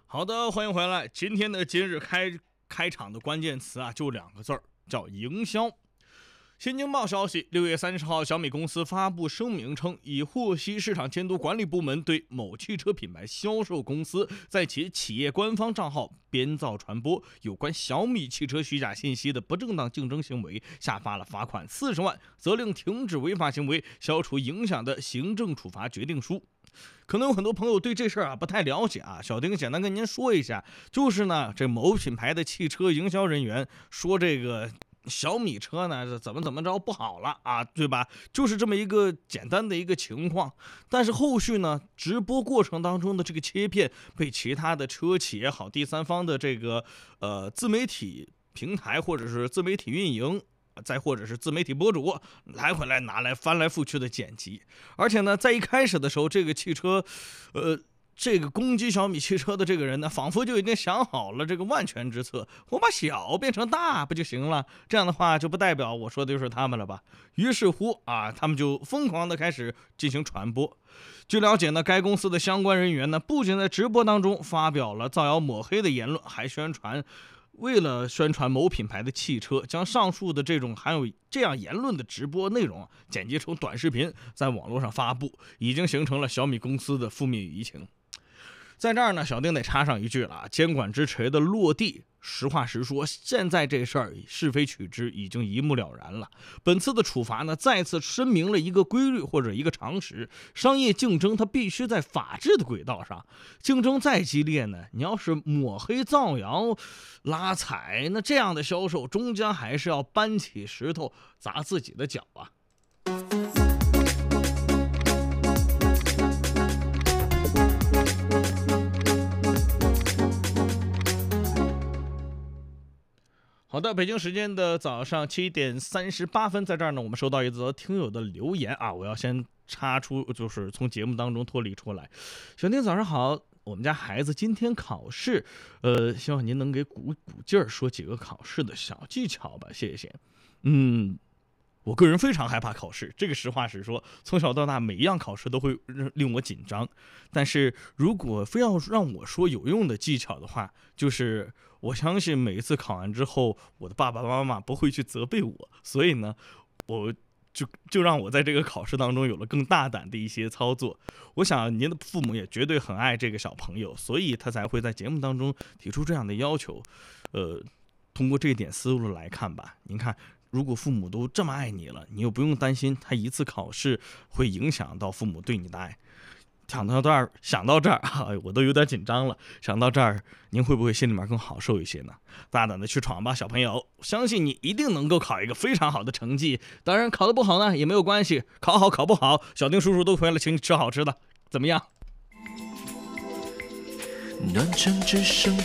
好的，欢迎回来。今天的今日开场的关键词啊，就2个字儿，叫营销。新京报消息，6月30号，小米公司发布声明称，已获悉市场监督管理部门对某汽车品牌销售公司在其企业官方账号编造传播有关小米汽车虚假信息的不正当竞争行为，下发了罚款40万，责令停止违法行为，消除影响的行政处罚决定书。可能有很多朋友对这事儿不太了解啊，小丁简单跟您说一下，就是呢，这某品牌的汽车营销人员说这个小米车呢怎么着不好了啊，对吧？就是这么一个简单的一个情况。但是后续呢，直播过程当中的这个切片被其他的车企也好，第三方的这个自媒体平台或者是自媒体运营，再或者是自媒体博主来回来拿来翻来覆去的剪辑。而且呢，在一开始的时候，这个汽车这个攻击小米汽车的这个人呢，仿佛就已经想好了这个万全之策，我把小变成大不就行了？这样的话就不代表我说的就是他们了吧？于是乎他们就疯狂的开始进行传播。据了解呢，该公司的相关人员呢，不仅在直播当中发表了造谣抹黑的言论，还为了宣传某品牌的汽车，将上述的这种含有这样言论的直播内容剪辑成短视频，在网络上发布，已经形成了小米公司的负面舆情。在这儿呢，小丁得插上一句了，监管之锤的落地，实话实说，现在这事儿是非曲直已经一目了然了。本次的处罚呢，再次声明了一个规律或者一个常识：商业竞争它必须在法治的轨道上。竞争再激烈呢，你要是抹黑、造谣、拉踩，那这样的销售终将还是要搬起石头砸自己的脚啊。好的，北京时间的早上7点38分，在这儿呢，我们收到一则听友的留言我要先插出，就是从节目当中脱离出来。小丁早上好，我们家孩子今天考试，希望您能给鼓劲儿，说几个考试的小技巧吧，谢谢。我个人非常害怕考试，这个实话实说，从小到大每一样考试都会令我紧张。但是如果非要让我说有用的技巧的话，就是我相信每一次考完之后，我的爸爸妈妈不会去责备我，所以呢，我就让我在这个考试当中有了更大胆的一些操作。我想您的父母也绝对很爱这个小朋友，所以他才会在节目当中提出这样的要求。通过这点思路来看吧，您看，如果父母都这么爱你了，你又不用担心他一次考试会影响到父母对你的爱。想到这儿我都有点紧张了。想到这儿，您会不会心里面更好受一些呢？大胆的去闯吧，小朋友，相信你一定能够考一个非常好的成绩。当然，考得不好呢也没有关系，考好考不好，小丁叔叔都回来请你吃好吃的，怎么样？ 暖成只剩